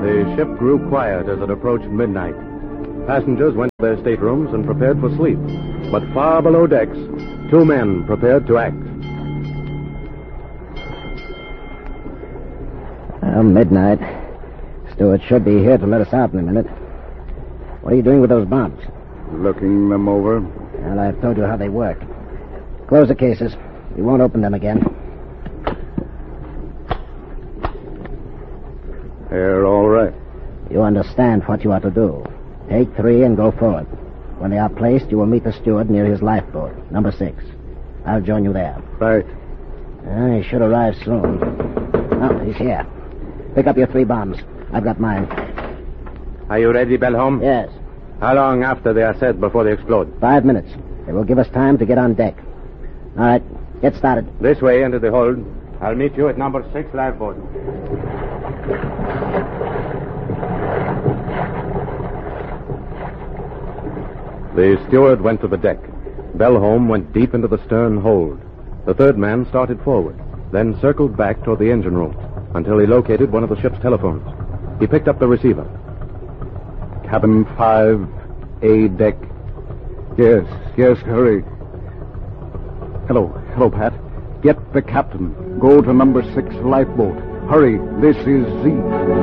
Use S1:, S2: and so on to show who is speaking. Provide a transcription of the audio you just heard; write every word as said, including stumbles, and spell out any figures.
S1: The ship grew quiet as it approached midnight. Passengers went to their staterooms and prepared for sleep. But far below decks, two men prepared to act.
S2: Well, midnight. Stewart should be here to let us out in a minute. What are you doing with those bombs?
S3: Looking them over.
S2: Well, I've told you how they work. Close the cases. We won't open them again.
S3: They're all right.
S2: You understand what you are to do. Take three and go forward. When they are placed, you will meet the steward near his lifeboat, number six. I'll join you there.
S3: Right.
S2: Uh, he should arrive soon. Oh, he's here. Pick up your three bombs. I've got mine.
S1: Are you ready, Bellholm?
S2: Yes.
S1: How long after they are set before they explode?
S2: Five minutes. It will give us time to get on deck. All right, get started.
S1: This way into the hold. I'll meet you at number six lifeboat. The steward went to the deck. Bellholm went deep into the stern hold. The third man started forward, then circled back toward the engine room until he located one of the ship's telephones. He picked up the receiver.
S3: Cabin five, A deck. Yes, yes, hurry. Hello, hello, Pat. Get the captain. Go to number six lifeboat. Hurry, this is Z.